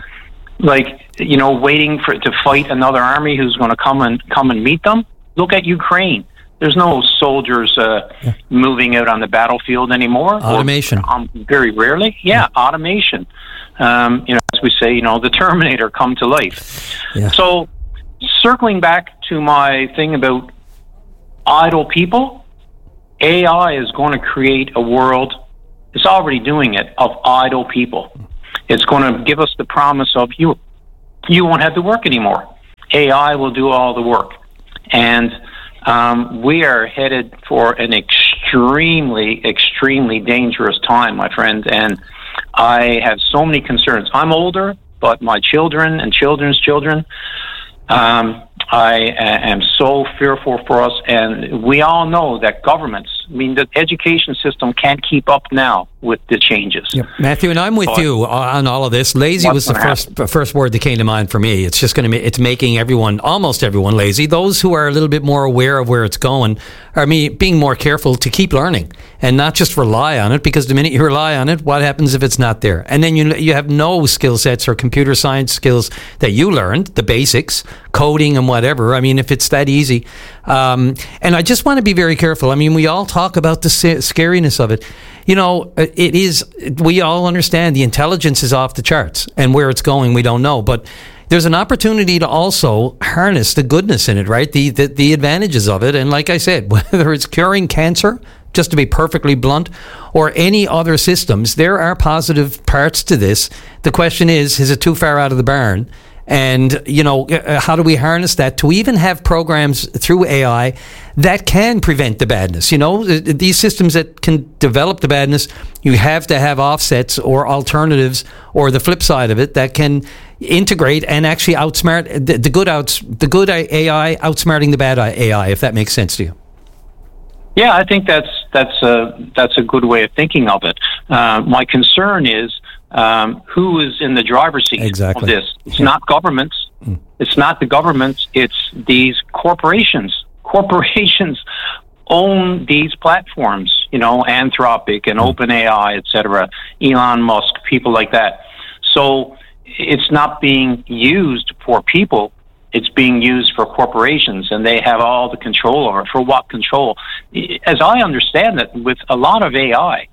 Waiting to fight another army who's going to come and meet them? Look at Ukraine. There's no soldiers moving out on the battlefield anymore. Automation. Very rarely. Yeah, automation. As we say, the Terminator come to life. Yeah. So, circling back to my thing about idle people, AI is going to create a world, it's already doing it, of idle people. It's going to give us the promise of you won't have to work anymore. AI will do all the work. And we are headed for an extremely, extremely dangerous time, my friend. And I have so many concerns. I'm older, but my children and children's children, I am so fearful for us. And we all know that governments, the education system can't keep up now with the changes. Yep. Matthew, and I'm with you on all of this. Lazy was the first word that came to mind for me. It's just it's making almost everyone lazy. Those who are a little bit more aware of where it's going are being more careful to keep learning and not just rely on it, because the minute you rely on it, what happens if it's not there? And then you have no skill sets or computer science skills that you learned, the basics, coding and whatever. If it's that easy. And I just want to be very careful. We all talk about the scariness of it. It is, we all understand the intelligence is off the charts, and where it's going, we don't know. But there's an opportunity to also harness the goodness in it, right? The advantages of it. And like I said, whether it's curing cancer, just to be perfectly blunt, or any other systems, there are positive parts to this. The question is it too far out of the barn? And, how do we harness that to even have programs through AI that can prevent the badness? These systems that can develop the badness, you have to have offsets or alternatives, or the flip side of it, that can integrate and actually outsmart the good AI outsmarting the bad AI, if that makes sense to you. Yeah, I think that's a good way of thinking of it. My concern is who is in the driver's seat of this. It's not governments. It's not the governments. It's these corporations. Corporations own these platforms, Anthropic and OpenAI, etc., Elon Musk, people like that. So it's not being used for people. It's being used for corporations, and they have all the control over it. For what control? As I understand it, with a lot of AI,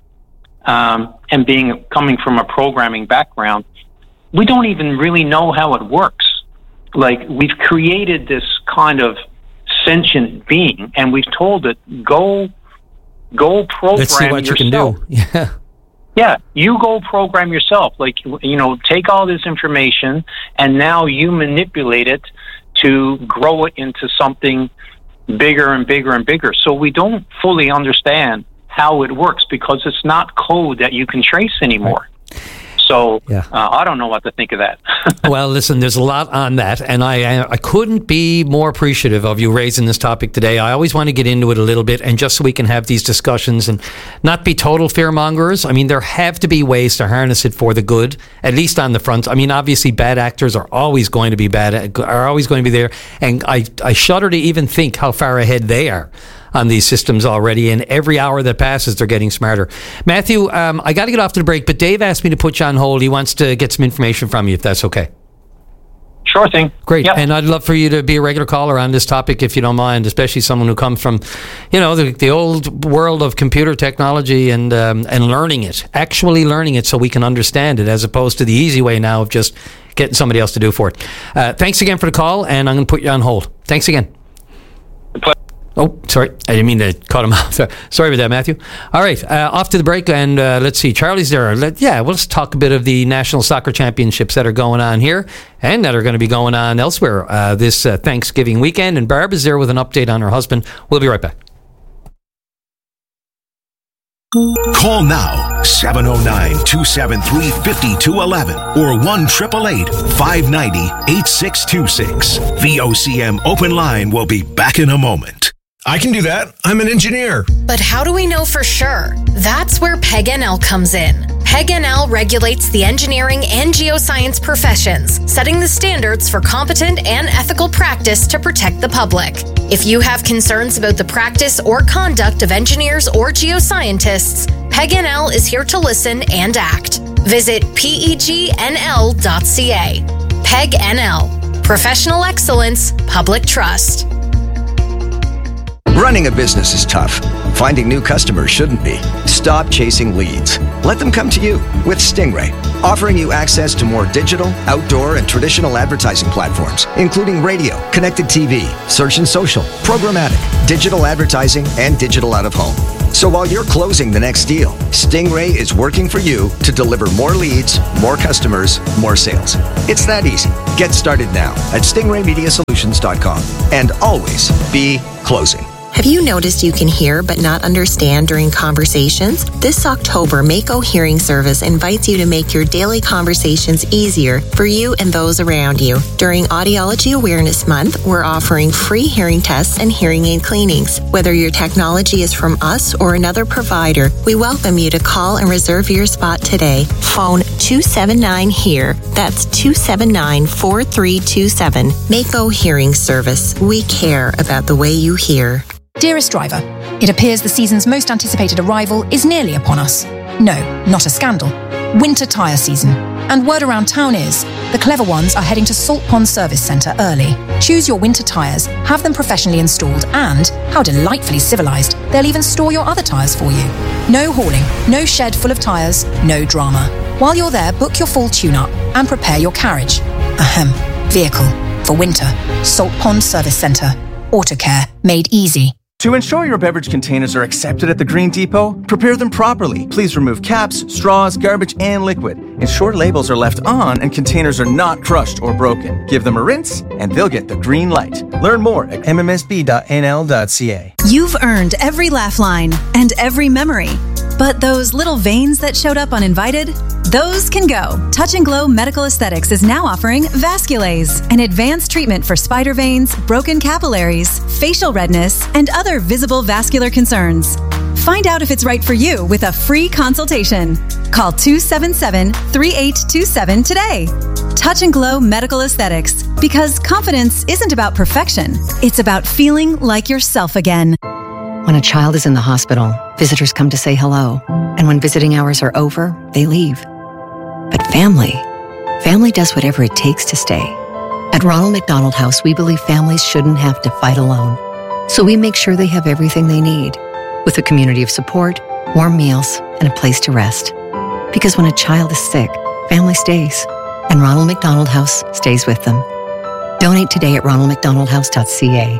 and coming from a programming background, we don't even really know how it works. We've created this kind of sentient being, and we've told it, go program yourself. Let's see what you can do. Yeah. Yeah, you go program yourself. Take all this information, and now you manipulate it to grow it into something bigger and bigger and bigger. So we don't fully understand how it works, because it's not code that you can trace anymore. Right. So I don't know what to think of that. Well, listen, there's a lot on that, and I couldn't be more appreciative of you raising this topic today. I always want to get into it a little bit, and just so we can have these discussions and not be total fearmongers. There have to be ways to harness it for the good, at least on the front. Obviously, bad actors are always going to be there, and I shudder to even think how far ahead they are on these systems already, and every hour that passes, they're getting smarter. Matthew, I got to get off to the break, but Dave asked me to put you on hold. He wants to get some information from you, if that's okay. Sure thing. Great. Yep. And I'd love for you to be a regular caller on this topic, if you don't mind, especially someone who comes from, the old world of computer technology and learning it, actually learning it so we can understand it, as opposed to the easy way now of just getting somebody else to do for it. Thanks again for the call, and I'm going to put you on hold. Thanks again. Oh, sorry. I didn't mean to cut him off. Sorry about that, Matthew. All right. Off to the break, and let's see. Charlie's there. Let's talk a bit of the National Soccer Championships that are going on here and that are going to be going on elsewhere this Thanksgiving weekend. And Barb is there with an update on her husband. We'll be right back. Call now, 709-273-5211 or 1-888-590-8626. VOCM Open Line will be back in a moment. I can do that. I'm an engineer. But how do we know for sure? That's where PEG-NL comes in. PEG-NL regulates the engineering and geoscience professions, setting the standards for competent and ethical practice to protect the public. If you have concerns about the practice or conduct of engineers or geoscientists, PEG-NL is here to listen and act. Visit pegnl.ca. PEG-NL. Professional excellence, public trust. Running a business is tough. Finding new customers shouldn't be. Stop chasing leads. Let them come to you with Stingray, offering you access to more digital, outdoor, and traditional advertising platforms, including radio, connected TV, search and social, programmatic, digital advertising, and digital out-of-home. So while you're closing the next deal, Stingray is working for you to deliver more leads, more customers, more sales. It's that easy. Get started now at stingraymediasolutions.com and always be closing. Have you noticed you can hear but not understand during conversations? This October, Mako Hearing Service invites you to make your daily conversations easier for you and those around you. During Audiology Awareness Month, we're offering free hearing tests and hearing aid cleanings. Whether your technology is from us or another provider, we welcome you to call and reserve your spot today. Phone 279-HEAR. That's 279-4327. Mako Hearing Service. We care about the way you hear. Dearest driver, it appears the season's most anticipated arrival is nearly upon us. No, not a scandal. Winter tyre season. And word around town is, the clever ones are heading to Salt Pond Service Centre early. Choose your winter tyres, have them professionally installed, and, how delightfully civilised, they'll even store your other tyres for you. No hauling, no shed full of tyres, no drama. While you're there, book your full tune-up and prepare your carriage. Vehicle. For winter. Salt Pond Service Centre. Autocare. Made easy. To ensure your beverage containers are accepted at the Green Depot, prepare them properly. Please remove caps, straws, garbage, and liquid. Ensure labels are left on and containers are not crushed or broken. Give them a rinse and they'll get the green light. Learn more at mmsb.nl.ca. You've earned every laugh line and every memory. But those little veins that showed up uninvited, those can go. Touch and Glow Medical Aesthetics is now offering Vasculase, an advanced treatment for spider veins, broken capillaries, facial redness, and other visible vascular concerns. Find out if it's right for you with a free consultation. Call 277-3827 today. Touch and Glow Medical Aesthetics, because confidence isn't about perfection. It's about feeling like yourself again. When a child is in the hospital, visitors come to say hello. And when visiting hours are over, they leave. But family does whatever it takes to stay. At Ronald McDonald House, we believe families shouldn't have to fight alone. So we make sure they have everything they need, with a community of support, warm meals, and a place to rest. Because when a child is sick, family stays. And Ronald McDonald House stays with them. Donate today at ronaldmcdonaldhouse.ca.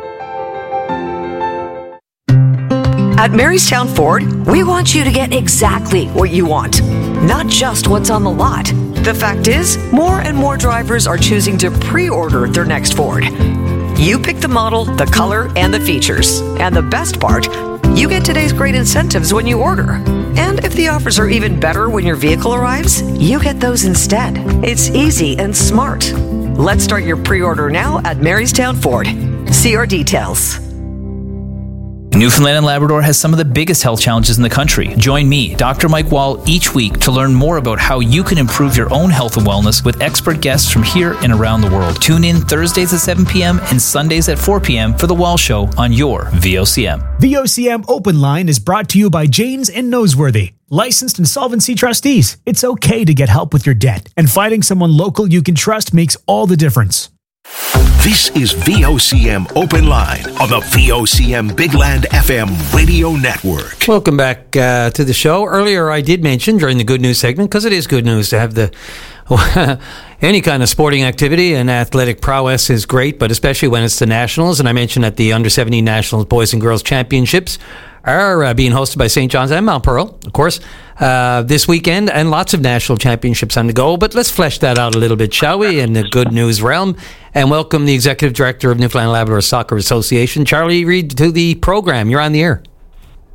At Marystown Ford, we want you to get exactly what you want, not just what's on the lot. The fact is, more and more drivers are choosing to pre-order their next Ford. You pick the model, the color, and the features. And the best part, you get today's great incentives when you order. And if the offers are even better when your vehicle arrives, you get those instead. It's easy and smart. Let's start your pre-order now at Marystown Ford. See our details. Newfoundland and Labrador has some of the biggest health challenges in the country. Join me, Dr. Mike Wall, each week to learn more about how you can improve your own health and wellness with expert guests from here and around the world. Tune in Thursdays at 7 p.m. and Sundays at 4 p.m. for The Wall Show on your VOCM. VOCM Open Line is brought to you by Janes and Noseworthy, licensed insolvency trustees. It's okay to get help with your debt, and finding someone local you can trust makes all the difference. This is VOCM Open Line on the VOCM Big Land FM radio network. Welcome back to the show. Earlier I did mention during the good news segment, because it is good news to have the any kind of sporting activity and athletic prowess is great, but especially when it's the Nationals. And I mentioned that the Under-17 Nationals Boys and Girls Championships are being hosted by St. John's and Mount Pearl, of course, this weekend, and lots of national championships on the go. But let's flesh that out a little bit, shall we, in the good news realm, and welcome the Executive Director of Newfoundland and Labrador Soccer Association, Charlie Reid, to the program. You're on the air.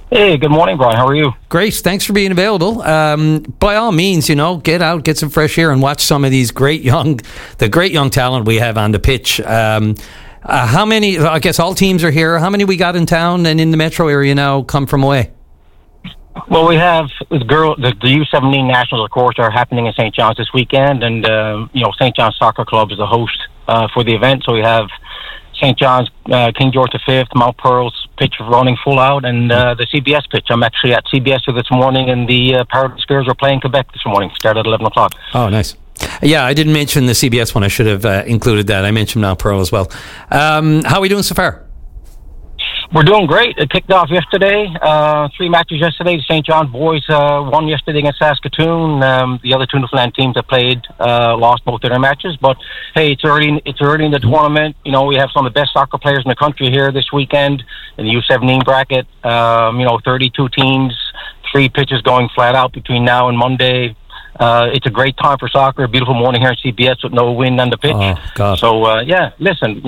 Hey, good morning, Brian. How are you? Great. Thanks for being available. By all means, get out, get some fresh air, and watch some of these great young talent we have on the pitch. How many? I guess all teams are here. How many we got in town and in the metro area now come from away? Well, we have the U17 Nationals, of course, are happening in St. John's this weekend, and St. John's Soccer Club is the host for the event. So we have St. John's, King George V, Mount Pearl's pitch running full out, and the CBS pitch. I'm actually at CBS this morning, and the Paradise Girls are playing Quebec this morning. Started at 11 o'clock. Oh, nice. Yeah, I didn't mention the CBS one. I should have included that. I mentioned Mount Pearl as well. How are we doing so far? We're doing great. It kicked off yesterday. 3 matches yesterday. The St. John boys won yesterday against Saskatoon. The other two Newfoundland teams that played lost both of their matches. But hey, it's early in the tournament. We have some of the best soccer players in the country here this weekend in the U17 bracket. 32 teams, 3 pitches going flat out between now and Monday. It's a great time for soccer. A beautiful morning here at CBS with no wind on the pitch. Oh, God. So, listen,